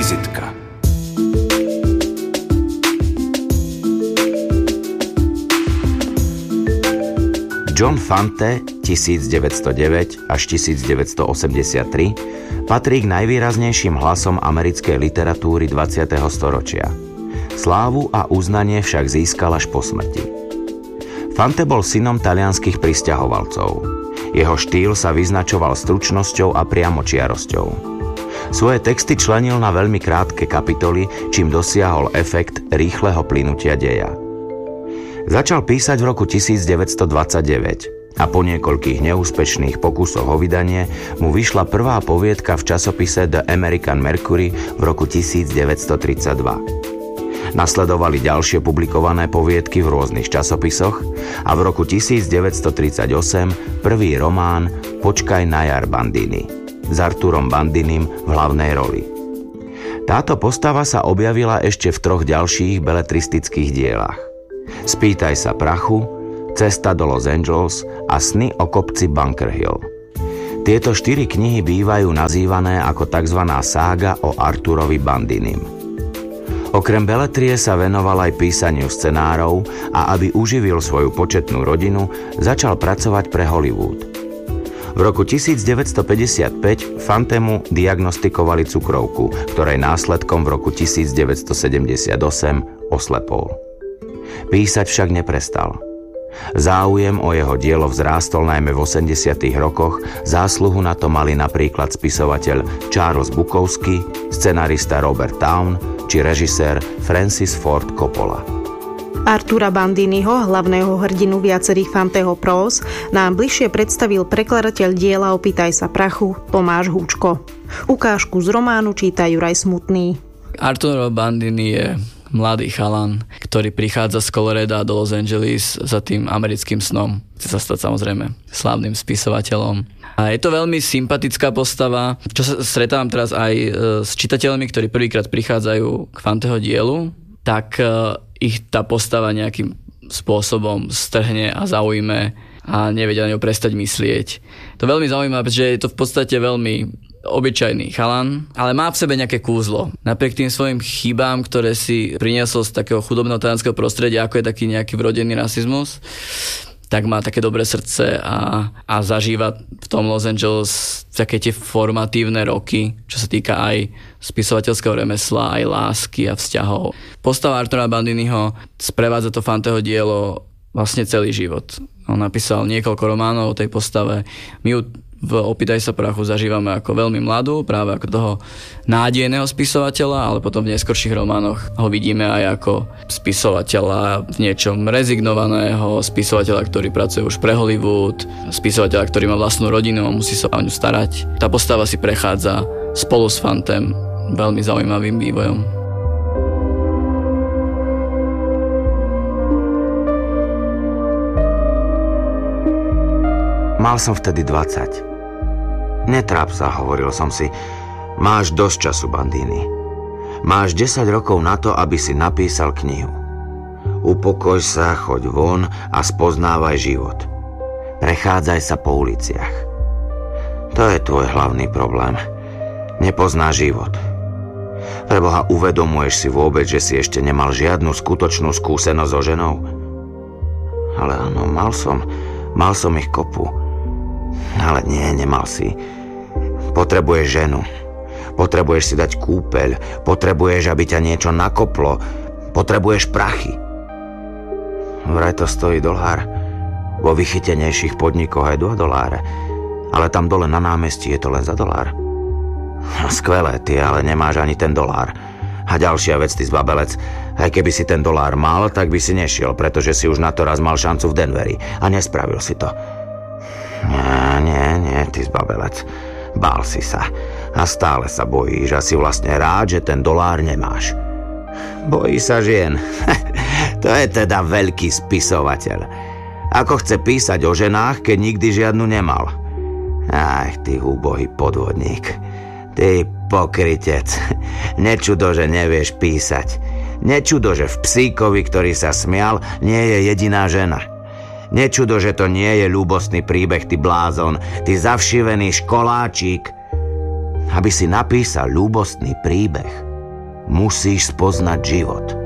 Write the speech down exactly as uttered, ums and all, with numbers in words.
Vizitka. John Fante tisícdeväťstodeväť až tisícdeväťstoosemdesiattri patrí k najvýraznejším hlasom americkej literatúry dvadsiateho storočia. Slávu a uznanie však získal až po smrti. Fante bol synom talianskych prisťahovalcov. Jeho štýl sa vyznačoval stručnosťou a priamočiarosťou. Svoje texty členil na veľmi krátke kapitoly, čím dosiahol efekt rýchleho plynutia deja. Začal písať v roku tisícdeväťstodvadsaťdeväť a po niekoľkých neúspešných pokusoch o vydanie mu vyšla prvá poviedka v časopise The American Mercury v roku tisícdeväťstotridsaťdva. Nasledovali ďalšie publikované poviedky v rôznych časopisoch a v roku tisícdeväťstotridsaťosem prvý román Počkaj na jar, Bandini s Arturom Bandinim v hlavnej roli. Táto postava sa objavila ešte v troch ďalších beletristických dielach: Spýtaj sa prachu, Cesta do Los Angeles a Sny o kopci Bunker Hill. Tieto štyri knihy bývajú nazývané ako tzv. Sága o Arturovi Bandinim. Okrem beletrie sa venoval aj písaniu scenárov a aby uživil svoju početnú rodinu, začal pracovať pre Hollywood. V roku tisícdeväťstopäťdesiatpäť Fantemu diagnostikovali cukrovku, ktorej následkom v roku tisícdeväťstosedemdesiatosem oslepol. Písať však neprestal. Záujem o jeho dielo vzrástol najmä v osemdesiatych rokoch, zásluhu na to mali napríklad spisovateľ Charles Bukowski, scenarista Robert Towne či režisér Francis Ford Coppola. Artura Bandiniho, hlavného hrdinu viacerých Fanteho prós, nám bližšie predstavil prekladateľ diela Opýtaj sa prachu Tomáš Húčko. Ukážku z románu číta Juraj Smutný. Arturo Bandini je mladý chalan, ktorý prichádza z Colorada do Los Angeles za tým americkým snom. Chce sa stať samozrejme slávnym spisovateľom. A je to veľmi sympatická postava, čo sa stretávam teraz aj s čitateľmi, ktorí prvýkrát prichádzajú k Fanteho dielu, tak ich tá postava nejakým spôsobom strhne a zaujme a nevedia na ňu prestať myslieť. To veľmi zaujímavé, pretože je to v podstate veľmi obyčajný chalan, ale má v sebe nejaké kúzlo. Napriek tým svojim chybám, ktoré si priniesol z takého chudobného talianskeho prostredia, ako je taký nejaký vrodený rasizmus, tak má také dobré srdce a, a zažíva v tom Los Angeles také tie formatívne roky, čo sa týka aj spisovateľského remesla, aj lásky a vzťahov. Postava Artura Bandiniho sprevádza to Fanteho dielo vlastne celý život. On napísal niekoľko románov o tej postave. My ju v Opýtaj sa prachu zažívame ako veľmi mladú, práve ako toho nádejného spisovateľa, ale potom v neskorších románoch ho vidíme aj ako spisovateľa v niečom rezignovaného, spisovateľa, ktorý pracuje už pre Hollywood, spisovateľa, ktorý má vlastnú rodinu a musí sa o ňu starať. Tá postava si prechádza spolu s Fantem veľmi zaujímavým vývojom. Mal som vtedy dvadsať. Netráp sa, hovoril som si. Máš dosť času, Bandini. Máš desať rokov na to, aby si napísal knihu. Upokoj sa, choď von a spoznávaj život. Prechádzaj sa po uliciach. To je tvoj hlavný problém. Nepoznáš život. Preboha, uvedomuješ si vôbec, že si ešte nemal žiadnu skutočnú skúsenosť so ženou? Ale áno, mal som. Mal som ich kopu. Ale nie, nemal si. Potrebuješ ženu. Potrebuješ si dať kúpeľ. Potrebuješ, aby ťa niečo nakoplo. Potrebuješ prachy. Vraj to stojí dolár. Vo vychytenejších podnikoch aj dva doláre. Ale tam dole na námestí je to len za dolár. Skvelé, ty ale nemáš ani ten dolár. A ďalšia vec, ty zbabelec. Aj keby si ten dolár mal, tak by si nešiel, pretože si už na to raz mal šancu v Denveri. A nespravil si to. Nie, nie, nie, ty zbabelec. Bál si sa. A stále sa bojíš a si vlastne rád, že ten dolár nemáš. Bojí sa žien. To je teda veľký spisovateľ. Ako chce písať o ženách, keď nikdy žiadnu nemal? Ach, ty úbohý podvodník. Ty pokrytec. Nečudo, že nevieš písať. Nečudo, že v Psíkovi, ktorý sa smial, nie je jediná žena. Nečudo, že to nie je ľúbostný príbeh, ty blázon, ty zavšivený školáčik. Aby si napísal ľúbostný príbeh, musíš spoznať život.